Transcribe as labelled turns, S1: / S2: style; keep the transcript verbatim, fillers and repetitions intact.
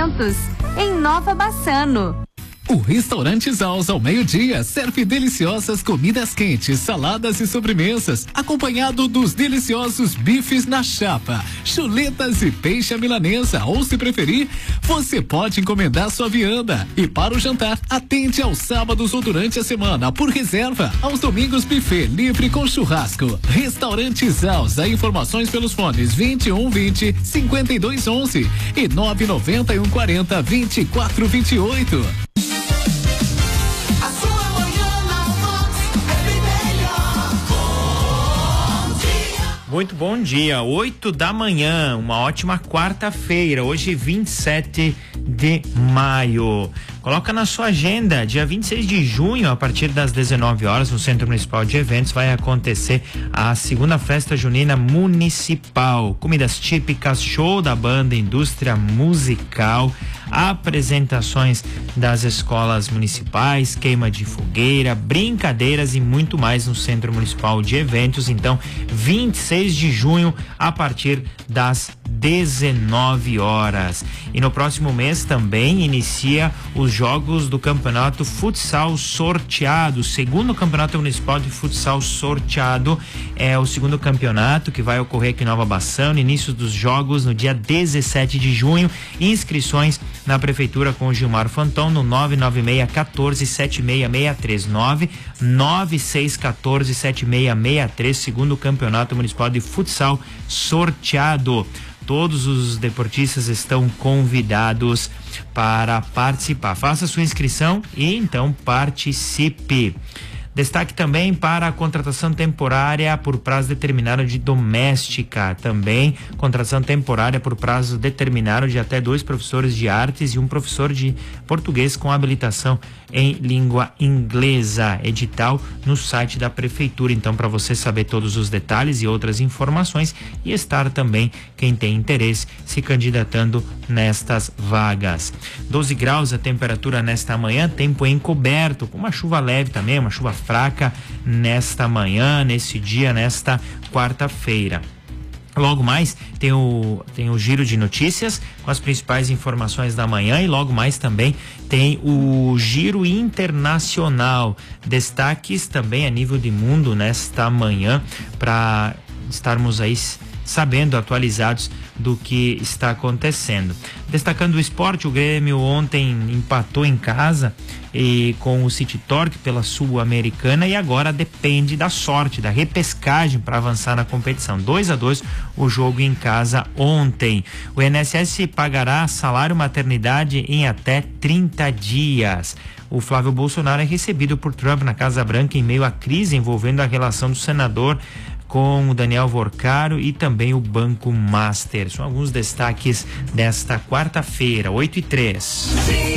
S1: Eventos, em Nova Bassano.
S2: O Restaurante Zaus ao meio-dia serve deliciosas comidas quentes, saladas e sobremesas, acompanhado dos deliciosos bifes na chapa, chuletas e peixe à milanesa, ou se preferir, você pode encomendar sua vianda. E para o jantar, atende aos sábados ou durante a semana por reserva, aos domingos buffet livre com churrasco. Restaurante Zaus, a informações pelos fones vinte e um vinte, cinquenta e dois onze e nove noventa e um quarenta, vinte e quatro vinte e oito.
S3: Muito bom dia, oito da manhã, uma ótima quarta-feira, hoje vinte e sete de maio. Coloca na sua agenda, dia vinte e seis de junho, a partir das dezenove horas, no Centro Municipal de Eventos, vai acontecer a segunda festa junina municipal. Comidas típicas, show da banda, indústria musical, apresentações das escolas municipais, queima de fogueira, brincadeiras e muito mais no Centro Municipal de Eventos. Então, vinte e seis de junho, a partir das dezenove horas. E no próximo mês também inicia os jogos do Campeonato Futsal Sorteado, o segundo Campeonato Municipal de Futsal Sorteado. É o segundo campeonato que vai ocorrer aqui em Nova Bassano, início dos jogos no dia dezessete de junho. Inscrições na Prefeitura com o Gilmar Fantão no nove nove seis um quatro sete seis seis três, nove nove seis um quatro sete seis seis três, segundo Campeonato Municipal de Futsal Sorteado. Todos os deportistas estão convidados para participar. Faça sua inscrição e então participe. Destaque também para a contratação temporária por prazo determinado de doméstica. Também contratação temporária por prazo determinado de até dois professores de artes e um professor de português com habilitação em língua inglesa. Edital no site da Prefeitura. Então, para você saber todos os detalhes e outras informações e estar também, quem tem interesse, se candidatando nestas vagas. doze graus a temperatura nesta manhã, tempo encoberto, com uma chuva leve também, uma chuva fraca nesta manhã, nesse dia, nesta quarta-feira. Logo mais tem o, tem o giro de notícias com as principais informações da manhã e logo mais também tem o giro internacional. Destaques também a nível de mundo nesta manhã para estarmos aí sabendo, atualizados do que está acontecendo. Destacando o esporte, o Grêmio ontem empatou em casa e com o City Torque pela Sul-Americana e agora depende da sorte, da repescagem para avançar na competição. dois a dois o jogo em casa ontem. O I N S S pagará salário maternidade em até trinta dias. O Flávio Bolsonaro é recebido por Trump na Casa Branca em meio à crise envolvendo a relação do senador com o Daniel Vorcaro e também o Banco Master. São alguns destaques desta quarta-feira, oito e três.